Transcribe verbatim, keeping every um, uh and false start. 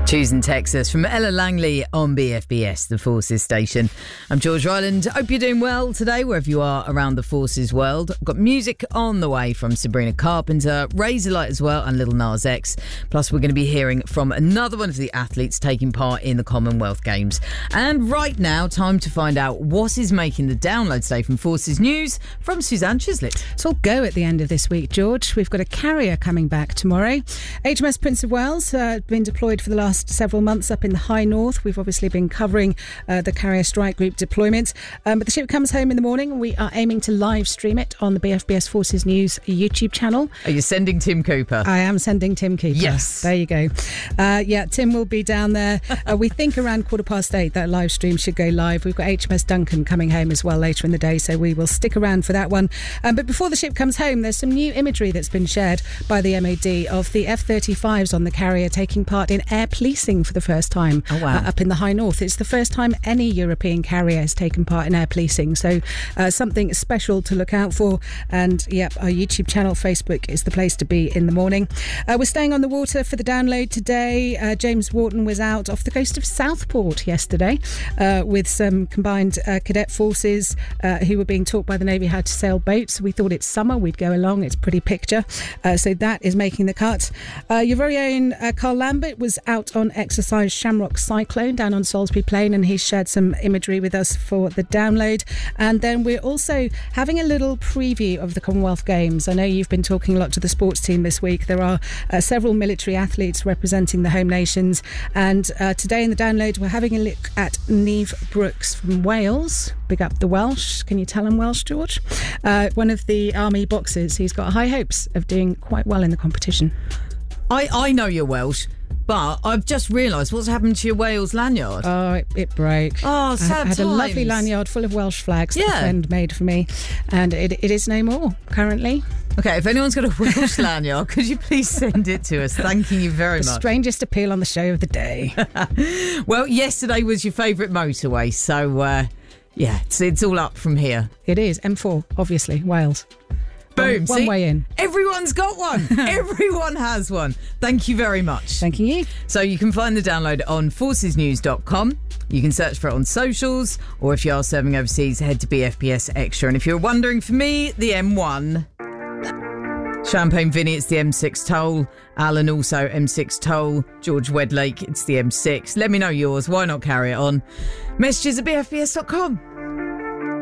Choosing Texas from Ella Langley on B F B S, the Forces station. I'm George Ryland. Hope you're doing well today, wherever you are around the Forces world. I've got music on the way from Sabrina Carpenter, Razorlight as well, and Lil Nas X. Plus, we're going to be hearing from another one of the athletes taking part in the Commonwealth Games. And right now, time to find out what is making the download today from Forces News from Suzanne Chislett. It's all go at the end of this week, George. We've got a carrier coming back tomorrow. H M S Prince of Wales uh, been deployed for the last several months up in the high north. We've obviously been covering uh, the Carrier Strike Group deployment, um, but the ship comes home in the morning. We are aiming to live stream it on the B F B S Forces News YouTube channel. Are you sending Tim Cooper? I am sending Tim Cooper. Yes. There you go. Uh, yeah, Tim will be down there. Uh, we think around quarter past eight that live stream should go live. We've got H M S Duncan coming home as well later in the day, so we will stick around for that one. Um, but before the ship comes home, there's some new imagery that's been shared by the M O D of the F thirty-fives on the carrier taking part in air policing for the first time. Oh, wow. uh, up in the high north. It's the first time any European carrier has taken part in air policing, so uh, something special to look out for. And yep, our YouTube channel, Facebook, is the place to be in the morning. Uh, we're staying on the water for the download today. Uh, James Wharton was out off the coast of Southport yesterday uh, with some combined uh, cadet forces uh, who were being taught by the Navy how to sail boats. We thought it's summer, we'd go along. It's a pretty picture. Uh, so that is making the cut. Uh, your very own uh, Carl Lambert was out on exercise Shamrock Cyclone down on Salisbury Plain, and he shared some imagery with us for the download. And then we're also having a little preview of the Commonwealth Games. I know you've been talking a lot to the sports team this week. There are uh, several military athletes representing the home nations, and uh, today in the download we're having a look at Neve Brooks from Wales. Big up the Welsh. Can you tell him Welsh, George? Uh, one of the army boxers. He's got high hopes of doing quite well in the competition. I, I know you're Welsh, but I've just realised what's happened to your Wales lanyard. Oh, it, it broke. Oh, sad I had times. a lovely lanyard full of Welsh flags that Yeah. a friend made for me, and it, it is no more currently. Okay, if anyone's got a Welsh lanyard, could you please send it to us? Thanking you very The much. strangest appeal on the show of the day. Well, yesterday was your favourite motorway, so uh, yeah, it's, it's all up from here. It is M four, obviously, Wales. Boom. One, one see? way in. Everyone's got one. Everyone has one. Thank you very much. Thank you. So you can find the download on forces news dot com. You can search for it on socials, or if you are serving overseas, head to B F B S Extra. And if you're wondering, for me, the M one. Champagne Vinny, it's the M six toll. Alan, also M six toll. George Wedlake, it's the M six. Let me know yours. Why not carry it on? Messages at B F B S dot com.